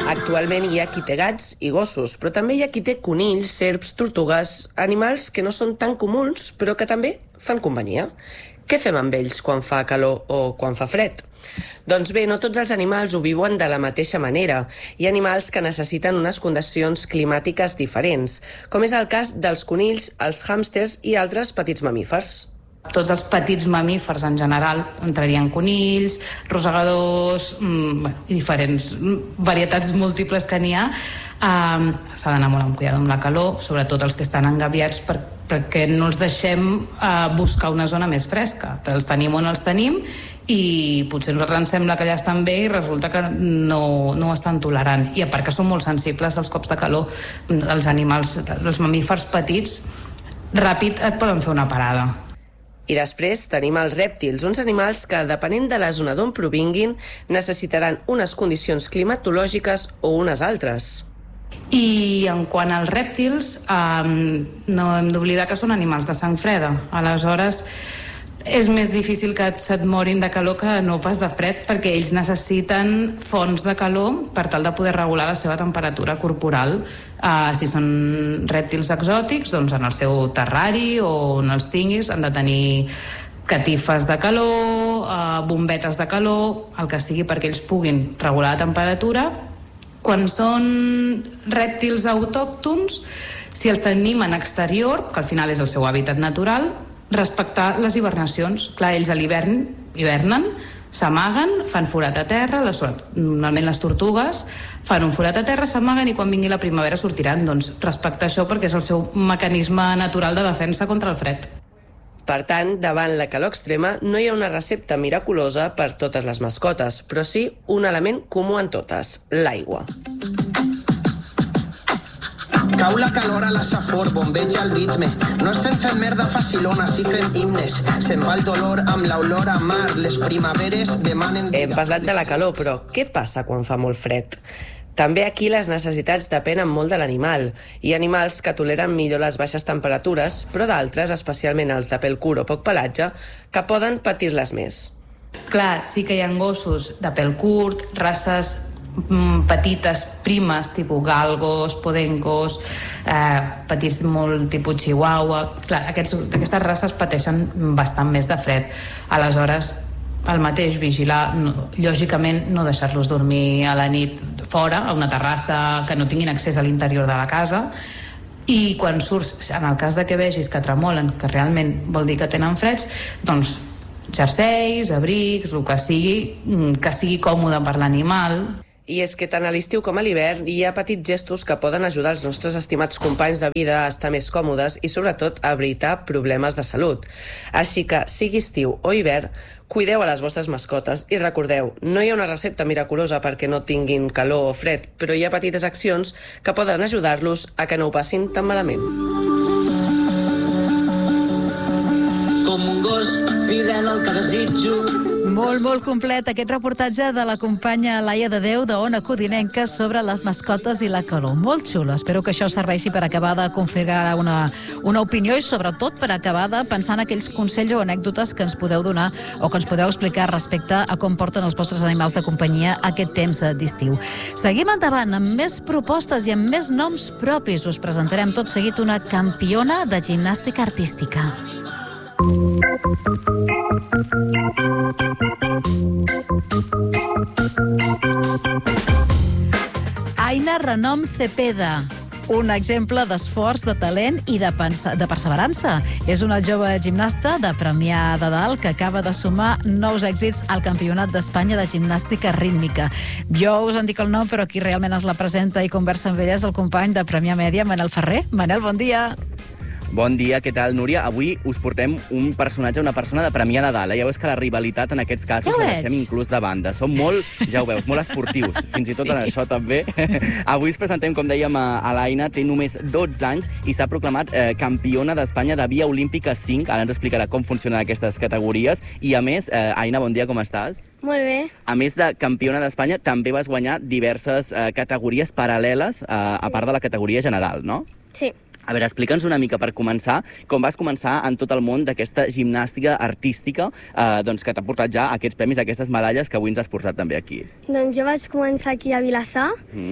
Actualment hi ha qui té gats i gossos, però també hi ha qui té conills, serps, tortugues, animals que no són tan comuns, però que també fan companyia. Què fem amb ells quan fa calor o quan fa fred? Doncs bé, no tots els animals ho viuen de la mateixa manera. Hi ha animals que necessiten unes condicions climàtiques diferents, com és el cas dels conills, els hàmsters i altres petits mamífers. Tots els petits mamífers en general entrarien conills, rosegadors, i diferents varietats múltiples que n'hi ha. S'ha d'anar molt amb cuidado amb la calor, sobretot els que estan engabiats, perquè no els deixem buscar una zona més fresca. Els tenim on els tenim i potser a nosaltres ens sembla que ja estan bé i resulta que no ho estan tolerant. I a part que són molt sensibles als cops de calor, els animals, els mamífers petits, ràpid et poden fer una parada. I després tenim els rèptils, uns animals que, depenent de la zona d'on provinguin, necessitaran unes condicions climatològiques o unes altres. I en quant als rèptils, no hem d'oblidar que són animals de sang freda. Aleshores, és més difícil que se't morin de calor que no pas de fred, perquè ells necessiten fonts de calor per tal de poder regular la seva temperatura corporal. Si són rèptils exòtics, doncs en el seu terrari o on els tinguis han de tenir catifes de calor, bombetes de calor, el que sigui perquè ells puguin regular la temperatura. Quan són rèptils autòctons, si els tenim en exterior, que al final és el seu hàbitat natural, respectar les hibernacions. Clar, ells a l'hivern hivernen, s'amaguen, fan forat a terra, normalment les tortugues fan un forat a terra, s'amaguen i quan vingui la primavera sortiran. Doncs respectar això perquè és el seu mecanisme natural de defensa contra el fred. Per tant, davant la calor extrema no hi ha una recepta miraculosa per totes les mascotes, però sí un element comú en totes, l'aigua. Cau la calor a la safor, bombeja el ritme. No estem fent merda facilona, si fem himnes. Se'n va el dolor amb l'olor a mar. Les primaveres demanen vida. Hem parlat de la calor, però què passa quan fa molt fred? També aquí les necessitats depenen molt de l'animal. Hi ha animals que toleren millor les baixes temperatures, però d'altres, especialment els de pèl curt o poc pelatge, que poden patir-les més. Clar, sí que hi ha gossos de pèl curt, races petites, primes, tipus galgos, podencos, petits molt tipus chihuahua. Clar, aquestes races pateixen bastant més de fred. Aleshores, el mateix, vigilar, lògicament no deixar-los dormir a la nit fora, a una terrassa, que no tinguin accés a l'interior de la casa, i quan surts, en el cas de que vegis que tremolen, que realment vol dir que tenen freds, doncs jerseis, abrics, el que sigui còmode per l'animal. I és que tant a l'estiu com a l'hivern hi ha petits gestos que poden ajudar els nostres estimats companys de vida a estar més còmodes i sobretot a evitar problemes de salut. Així que, sigui estiu o hivern, cuideu a les vostres mascotes i recordeu, no hi ha una recepta miraculosa perquè no tinguin calor o fred, però hi ha petites accions que poden ajudar-los a que no ho passin tan malament. Com un gos fidel al que desitjo. Molt complet aquest reportatge de la companya Laia de Déu de Ona Codinenca sobre les mascotes i la calor. Molt xulo. Espero que això serveixi per acabar de configurar una opinió i sobretot per acabar de pensar en aquells consells o anècdotes que ens podeu donar o que ens podeu explicar respecte a com porten els vostres animals de companyia aquest temps d'estiu. Seguim endavant amb més propostes i amb més noms propis. Us presentarem tot seguit una campiona de gimnàstica artística. Aina Renom Cepeda, un exemple d'esforç, de talent i de perseverança. És una jove gimnasta de Premià de Dalt que acaba de sumar nous èxits al Campionat d'Espanya de Gimnàstica Rítmica. Jo us en dic el nom, però qui realment ens la presenta i conversa amb ella és el company de Premià Mèdia, Manel Ferrer. Manel, bon dia. Bon dia, què tal, Núria? Avui us portem un personatge, una persona de Premià de Dalt. Ja veus que la rivalitat en aquests casos la deixem inclús de banda. Som molt, ja ho veus, molt esportius, fins i tot en això també. Avui us presentem, com dèiem, a l'Aina, té només 12 anys i s'ha proclamat campiona d'Espanya de via olímpica 5. Ara ens explicarà com funcionen aquestes categories. I a més, Aina, bon dia, com estàs? Molt bé. A més de campiona d'Espanya, també vas guanyar diverses categories paral·leles, a part de la categoria general, no? Sí. A veure, explica'ns una mica per començar com vas començar en tot el món d'aquesta gimnàstica artística que t'ha portat ja aquests premis, aquestes medalles que avui ens has portat també aquí. Doncs jo vaig començar aquí a Vilassar,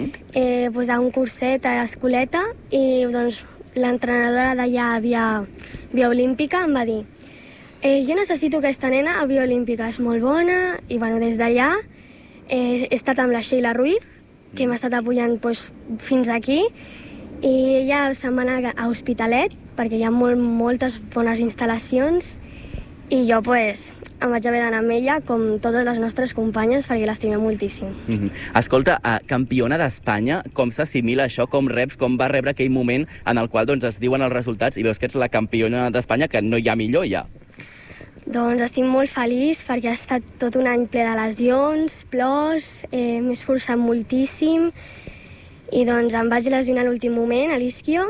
a un curset a l'escoleta, i l'entrenadora d'allà via olímpica em va dir jo necessito aquesta nena a via olímpica, és molt bona, i des d'allà he estat amb la Sheila Ruiz, que m'ha estat apoyant fins aquí, i ella se'n va anar a Hospitalet perquè hi ha moltes bones instal·lacions, i jo em vaig haver d'anar amb ella com totes les nostres companyes perquè l'estimem moltíssim. Escolta, campiona d'Espanya, com s'assimila això, com reps, com va rebre aquell moment en el qual es diuen els resultats i veus que ets la campiona d'Espanya, que no hi ha millor ja? Doncs estic molt feliç perquè ha estat tot un any ple de lesions, plors, m'he esforçat moltíssim, i em vaig lesionar a l'últim moment a l'isquio,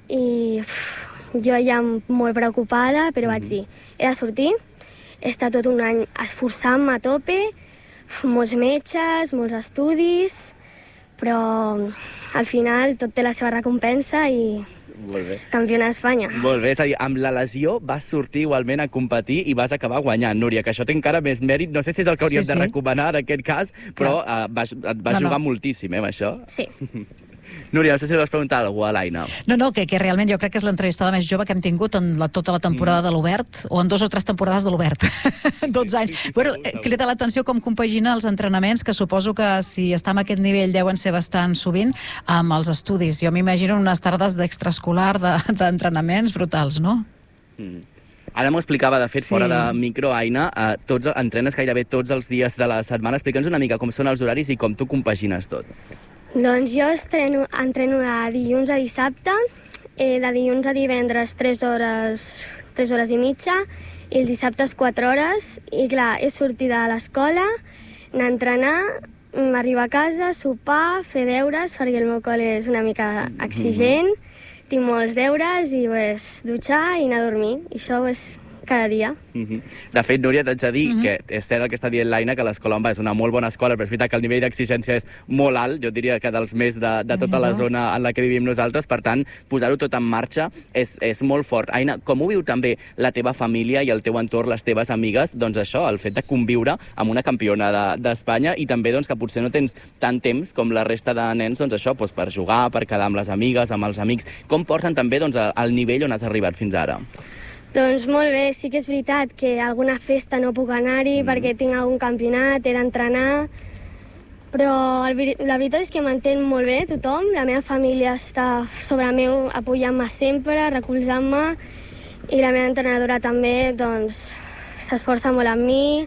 i jo ja molt preocupada, però vaig dir, he de sortir, he estat tot un any esforçant-me a tope, molts metges, molts estudis, però al final tot té la seva recompensa i campiona d'Espanya. Molt bé, és a dir, amb la lesió vas sortir igualment a competir i vas acabar guanyant, Núria, que això té encara més mèrit. No sé si és el que hauríem de recomanar en aquest cas, però et vas jugar moltíssim, amb això. Sí. Núria, no sé si li vas preguntar alguna cosa a l'Aina. No, que realment jo crec que és l'entrevistada més jove que hem tingut en tota la temporada de l'Obert, o en 2 o 3 temporades de l'Obert. 12 anys. Bueno, crida l'atenció com compagina els entrenaments, que suposo que si està en aquest nivell deuen ser bastant sovint, amb els estudis. Jo m'imagino unes tardes d'extraescolar, d'entrenaments brutals, no? Ara m'ho explicava, de fet, fora de micro, Aina, entrenes gairebé tots els dies de la setmana. Explica'ns una mica com són els horaris i com tu compagines tot. Doncs jo entreno de dilluns a dissabte, de dilluns a divendres 3 hores i mitja, i els dissabtes 4 hores, i clar, és sortir de l'escola, anar a entrenar, arribar a casa, sopar, fer deures, perquè el meu col·le és una mica exigent, tinc molts deures, i dutxar i anar a dormir, i això cada dia. De fet, Núria, t'haig de dir que és cert el que està dient l'Aina, que l'escola on va és una molt bona escola, però és veritat que el nivell d'exigència és molt alt, jo diria que dels més de tota la zona en la que vivim nosaltres, per tant, posar-ho tot en marxa és molt fort. Aina, com ho viu també la teva família i el teu entorn, les teves amigues, doncs això, el fet de conviure amb una campiona d'Espanya, i també que potser no tens tant temps com la resta de nens, doncs això, per jugar, per quedar amb les amigues, amb els amics. Com porten també el nivell on has arribat fins ara? Doncs molt bé, sí que és veritat que a alguna festa no puc anar-hi perquè tinc algun campionat, he d'entrenar, però la veritat és que m'entén molt bé tothom, la meva família està sobre meu apoyant-me sempre, recolzant-me, i la meva entrenadora també s'esforça molt amb mi,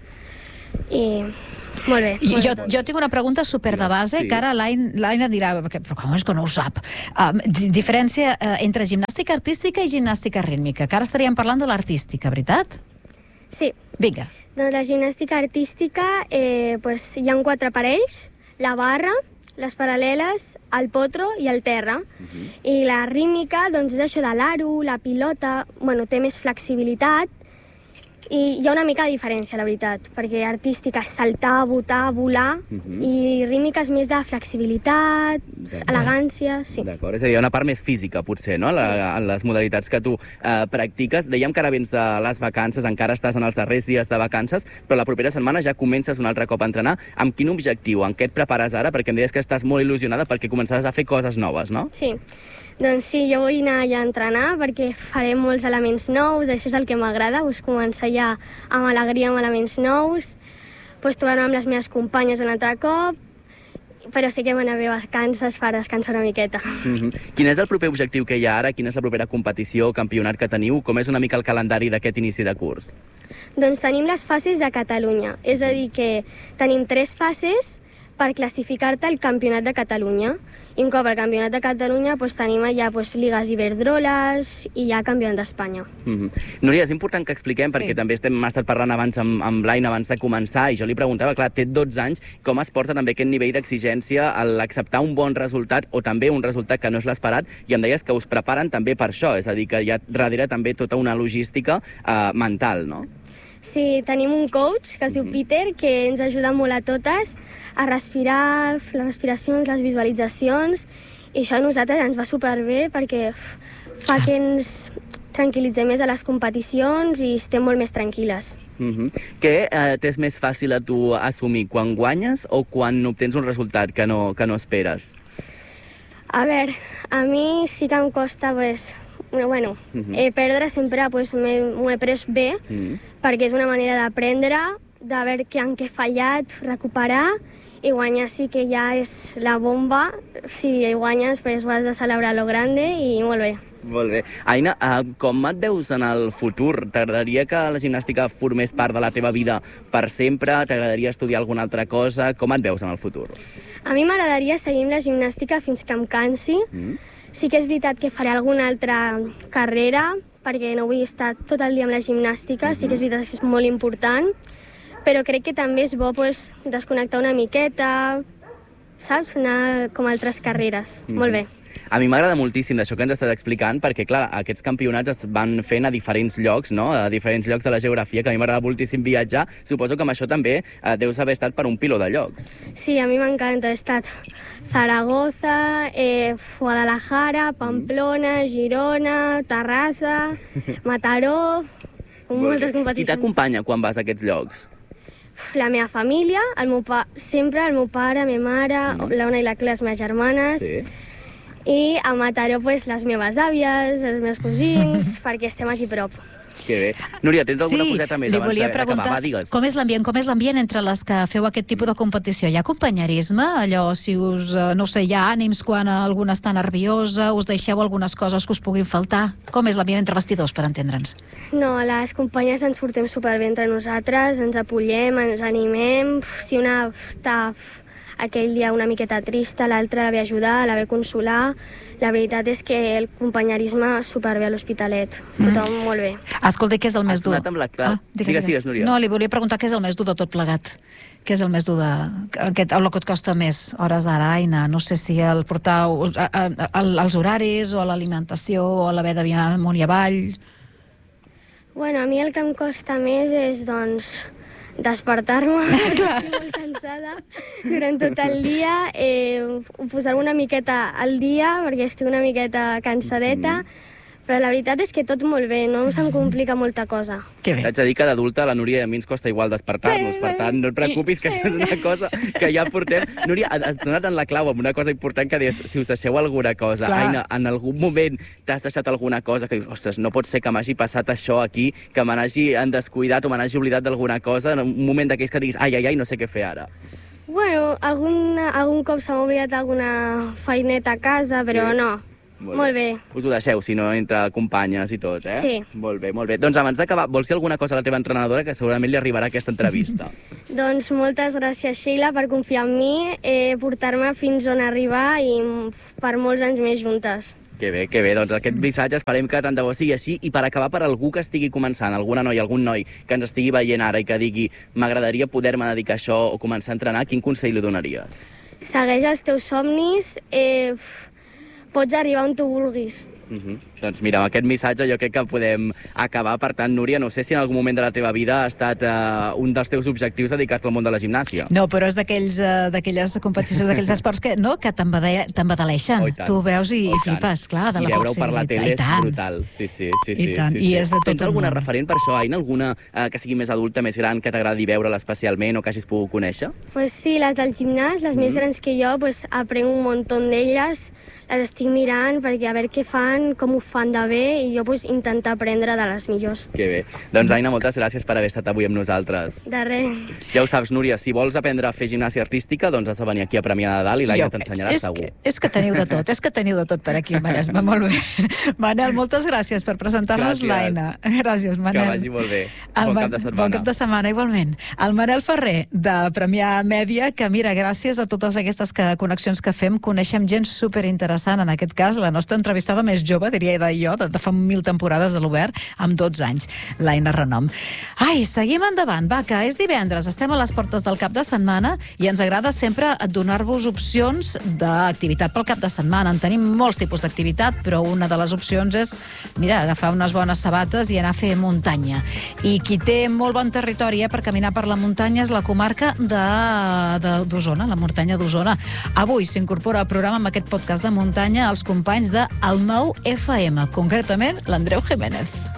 i molt bé. Jo tinc una pregunta super de base, que ara l'Aina dirà, però com és que no ho sap? Diferència entre gimnàstica artística i gimnàstica rítmica, que ara estaríem parlant de l'artística, veritat? Sí. Vinga. Doncs la gimnàstica artística hi ha 4 aparells, la barra, les paral·leles, el potro i el terra. I la rítmica és això de l'aro, la pilota, té més flexibilitat, i hi ha una mica de diferència, la veritat, perquè artística és saltar, botar, volar, i rítmica és més de flexibilitat, elegància, sí. D'acord, és a dir, hi ha una part més física, potser, no?, en les modalitats que tu practiques. Dèiem que ara vens de les vacances, encara estàs en els darrers dies de vacances, però la propera setmana ja comences un altre cop a entrenar. Amb quin objectiu? En què et prepares ara? Perquè em deies que estàs molt il·lusionada perquè començaràs a fer coses noves, no? Sí. Doncs sí, jo vull anar ja a entrenar perquè faré molts elements nous, això és el que m'agrada, començar ja amb alegria, amb elements nous, trobar-me amb les meves companyes un altre cop, però sí que m'han d'haver vacances per descansar una miqueta. Quin és el proper objectiu que hi ha ara? Quina és la propera competició o campionat que teniu? Com és una mica el calendari d'aquest inici de curs? Doncs tenim les fases de Catalunya, és a dir que tenim 3 fases per classificar-te al Campionat de Catalunya. I un cop al Campionat de Catalunya tenim allà Ligues Iberdroles i ja Campionat d'Espanya. Núria, és important que expliquem, perquè també hem estat parlant abans amb l'Aina abans de començar, i jo li preguntava, clar, té 12 anys, com es porta també aquest nivell d'exigència a l'acceptar un bon resultat o també un resultat que no és l'esperat, i em deies que us preparen també per això, és a dir, que hi ha darrere també tota una logística mental, no? Sí, tenim un coach que es diu Peter, que ens ajuda molt a totes a respirar, les respiracions, les visualitzacions, i això a nosaltres ens va superbé perquè fa que ens tranquil·litzem més a les competicions i estem molt més tranquil·les. Què t'és més fàcil a tu assumir, quan guanyes o quan obtens un resultat que no esperes? A veure, a mi sí que em costa, perdre sempre m'ho he pres bé, perquè és una manera d'aprendre, de veure en què he fallat, recuperar, i guanyar sí que ja és la bomba. Si guanyes, ho has de celebrar a lo grande i molt bé. Molt bé. Aina, com et veus en el futur? T'agradaria que la gimnàstica formés part de la teva vida per sempre? T'agradaria estudiar alguna altra cosa? Com et veus en el futur? A mi m'agradaria seguir amb la gimnàstica fins que em cansi. Sí que és veritat que faré alguna altra carrera, perquè no vull estar tot el dia amb la gimnàstica, sí que és veritat que és molt important, però crec que també és bo desconnectar una miqueta, saps? Anar com altres carreres. Molt bé. A mi m'agrada moltíssim d'això que ens estàs explicant, perquè, clar, aquests campionats es van fent a diferents llocs, no? A diferents llocs de la geografia, que a mi m'agrada moltíssim viatjar. Suposo que amb això també deus haver estat per un piló de llocs. Sí, a mi m'encanta. He estat Zaragoza, Guadalajara, Pamplona, Girona, Terrassa, Mataró, moltes competicions. Qui t'acompanya quan vas a aquests llocs? La meva família, sempre el meu pare, la meva mare, l'Ona i la Clara, les meves germanes, i a Mataró les meves àvies, els meus cosins, perquè estem aquí a prop. Que bé. Núria, tens alguna coseta més abans volia d'acabar? preguntar Digues. com és l'ambient entre les que feu aquest tipus de competició? Hi ha companyerisme? Allò, si us, no sé, hi ha ànims quan alguna està nerviosa, us deixeu algunes coses que us puguin faltar? Com és l'ambient entre vestidors, per entendre'ns? No, les companyes ens portem superbé entre nosaltres, ens apoyem, ens animem. Si una està aquell dia una miqueta trista, l'altra la ve ajudar, la ve consolar. La veritat és que el companyerisme superbé a l'Hospitalet. Tothom molt bé. Escolta, què és el més dur? Has donat amb la clau. Digues, Núria. No, li volia preguntar què és el més dur de tot plegat. Què és el més dur el que et costa més hores d'ara, Aina? No sé si el portar els horaris o l'alimentació o l'haver de viajar amunt i avall. Bueno, a mi el que em costa més és, despertar-me, estic molt cansada durant tot el dia, posar-me una miqueta al dia, perquè estic una miqueta cansadeta, però la veritat és que tot molt bé, no se'm complica molta cosa. Que bé. T'haig de dir que d'adulta la Núria i a mi ens costa igual despertar-nos, per tant, no et preocupis, que això és una cosa que ja portem. Núria, has donat en la clau amb una cosa important que deies, si us deixeu alguna cosa. Clar. Aina, en algun moment t'has deixat alguna cosa que dius, ostres, no pot ser que m'hagi passat això aquí, que me n'hagi descuidat o me n'hagi oblidat d'alguna cosa, en un moment d'aquells que diguis, ai, no sé què fer ara. Bueno, algun cop s'ha oblidat alguna feineta a casa, però no. Molt bé. Us ho deixeu, si no, entre companyes i tot, eh? Sí. Molt bé, molt bé. Doncs abans d'acabar, vols dir alguna cosa a la teva entrenadora que segurament li arribarà aquesta entrevista? Doncs moltes gràcies, Sheila, per confiar en mi, portar-me fins on arribar i per molts anys més juntes. Que bé. Doncs aquest missatge esperem que tant de bo sigui així. I per acabar, per algú que estigui començant, alguna noia, algun noi que ens estigui veient ara i que digui m'agradaria poder-me dedicar a això o començar a entrenar, quin consell li donaries? Segueix els teus somnis, pots arribar on tu vulguis. Doncs mira, amb aquest missatge jo crec que podem acabar. Per tant, Núria, no sé si en algun moment de la teva vida ha estat un dels teus objectius dedicar-te al món de la gimnàsia. No, però és d'aquelles competicions, d'aquells esports que t'embadaleixen. Tu veus i flipes, clar, de la força. I veure-ho per la tele és brutal. Sí. Tens alguna referent per això, Aina? Alguna que sigui més adulta, més gran, que t'agradi veure-la especialment o que hagis pogut conèixer? Pues sí, les del gimnàs, les més grans que jo, aprenc un munt d'elles, les estic mirant perquè a veure què fan, com ho fan de bé, i jo intentar aprendre de les millors. Que bé. Doncs, Aina, moltes gràcies per haver estat avui amb nosaltres. De res. Ja ho saps, Núria, si vols aprendre a fer gimnàsia artística, doncs has de venir aquí a Premià de Dalt i l'Aina t'ensenyarà segur. És que teniu de tot per aquí, Maresme, molt bé. Manel, moltes gràcies per presentar-nos l'Aina. Gràcies, Manel. Que vagi molt bé. Bon cap de setmana. Bon cap de setmana, igualment. El Manel Ferrer, de Premià Mèdia, que mira, gràcies a totes aquestes connexions que fem, coneixem gent superinteressant, en aquest cas, la nostra entrevistada més jove, diria jo, de fa 1000 temporades de l'Obert, amb 12 anys, l'Aina Renom. Ai, seguim endavant, va, que és divendres, estem a les portes del cap de setmana i ens agrada sempre donar-vos opcions d'activitat pel cap de setmana. En tenim molts tipus d'activitat, però una de les opcions és, mira, agafar unes bones sabates i anar a fer muntanya. I qui té molt bon territori per caminar per la muntanya és la comarca d'Osona, la muntanya d'Osona. Avui s'incorpora al programa amb aquest podcast de muntanya els companys de El Nou FM, concretament l'Andreu Jiménez.